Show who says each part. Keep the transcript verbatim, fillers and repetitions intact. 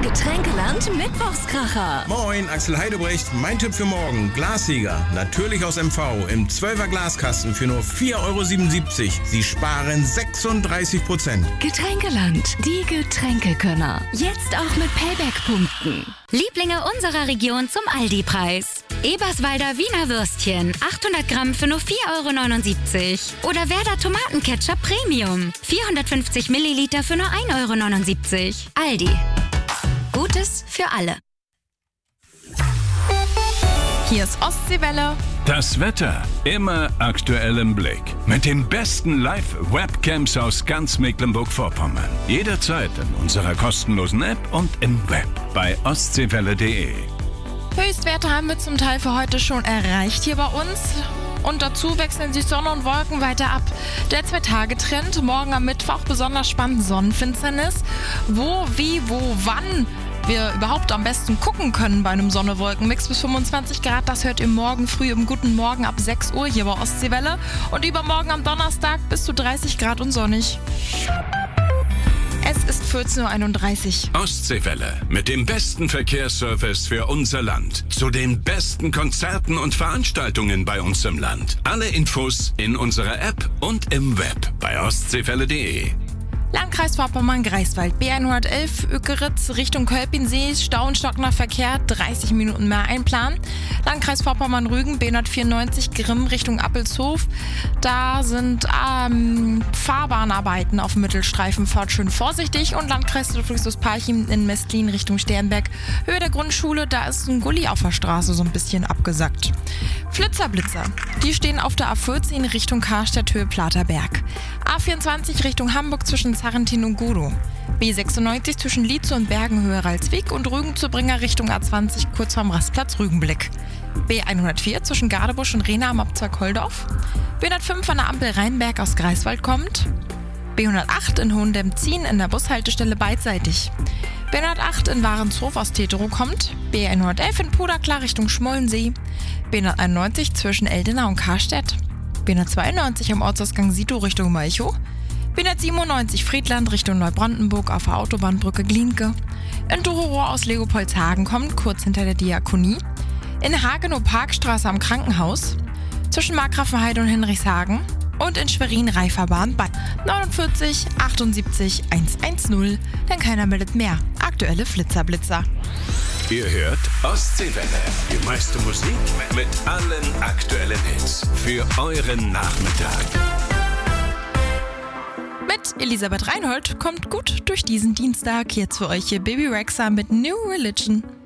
Speaker 1: Getränkeland Mittwochskracher.
Speaker 2: Moin, Axel Heidebrecht. Mein Tipp für morgen. Glassieger. Natürlich aus M V. Im zwölfer Glaskasten für nur vier Euro siebenundsiebzig. Sie sparen sechsunddreißig Prozent.
Speaker 1: Getränkeland. Die Getränkekönner. Jetzt auch mit Payback-Punkten.
Speaker 3: Lieblinge unserer Region zum Aldi-Preis. Eberswalder Wiener Würstchen, achthundert Gramm für nur vier Euro neunundsiebzig. Oder Werder Tomatenketchup Premium, vierhundertfünfzig Milliliter für nur ein Euro neunundsiebzig. Aldi. Gutes für alle.
Speaker 4: Hier ist Ostseewelle.
Speaker 5: Das Wetter immer aktuell im Blick. Mit den besten Live-Webcams aus ganz Mecklenburg-Vorpommern. Jederzeit in unserer kostenlosen App und im Web bei ostseewelle punkt de.
Speaker 4: Höchstwerte haben wir zum Teil für heute schon erreicht hier bei uns. Und dazu wechseln sich Sonne und Wolken weiter ab. Der Zwei-Tage-Trend, morgen am Mittwoch besonders spannend Sonnenfinsternis. Wo, wie, wo, wann wir überhaupt am besten gucken können bei einem Sonne-Wolken-Mix bis fünfundzwanzig Grad, das hört ihr morgen früh im Guten Morgen ab sechs Uhr hier bei Ostseewelle. Und übermorgen am Donnerstag bis zu dreißig Grad und sonnig. Es ist vierzehn Uhr einunddreißig.
Speaker 5: Ostseewelle mit dem besten Verkehrsservice für unser Land. Zu den besten Konzerten und Veranstaltungen bei uns im Land. Alle Infos in unserer App und im Web bei ostseewelle punkt de.
Speaker 4: Landkreis Vorpommern-Greifswald, B hundertelf, Ökeritz, Richtung Kölpinsee, Stau und stockender Verkehr, dreißig Minuten mehr einplanen. Landkreis Vorpommern-Rügen, B hundertvierundneunzig, Grimm, Richtung Appelshof. Da sind ähm, Fahrbahnarbeiten auf dem Mittelstreifen, fahrt schön vorsichtig. Und Landkreis Ludwigsburg-Parchim in Mestlin, Richtung Sternberg, Höhe der Grundschule, da ist ein Gully auf der Straße so ein bisschen abgesackt. Flitzer-Blitzer, die stehen auf der A vierzehn Richtung Karstadt, Höhe Platerberg. A vierundzwanzig Richtung Hamburg zwischen Zarrentin und Godow. B sechsundneunzig zwischen Lietze und Bergen, Höhe Ralsweg und Rügen zu Bringer Richtung A zwanzig kurz vorm Rastplatz Rügenblick. B hundertvier zwischen Gardebusch und Rehna am Abzweig Holdorf. B hundertfünf an der Ampel Rheinberg aus Greifswald kommt. B hundertacht in Hohendemm-Ziehen in der Bushaltestelle beidseitig. B hundertacht in Warenshof aus Teterow kommt. B hundertelf in Puderklar Richtung Schmollensee. B hunderteinundneunzig zwischen Eldena und Karstedt. B hundertzweiundneunzig am Ortsausgang Sito Richtung Malchow. B hundertsiebenundneunzig Friedland Richtung Neubrandenburg auf der Autobahnbrücke Glienke. In Dorohor aus Leopoldshagen kommt, kurz hinter der Diakonie. In Hagenow Parkstraße am Krankenhaus. Zwischen Markgrafenheide und Hinrichshagen. Und in Schwerin Reiferbahn bei neunundvierzig achtundsiebzig hundertzehn, denn keiner meldet mehr. Aktuelle Flitzerblitzer.
Speaker 5: Ihr hört Ostseewelle. Die meiste Musik mit allen aktuellen Hits für euren Nachmittag.
Speaker 4: Mit Elisabeth Reinhold kommt gut durch diesen Dienstag. Jetzt für euch hier Baby Rexha mit New Religion.